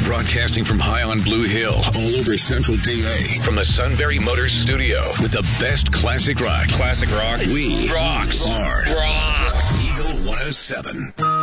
Broadcasting from high on Blue Hill, all over Central PA. From the Sunbury Motors Studio, with the best classic rock. Classic rock. We rocks. are Rocks. Eagle 107.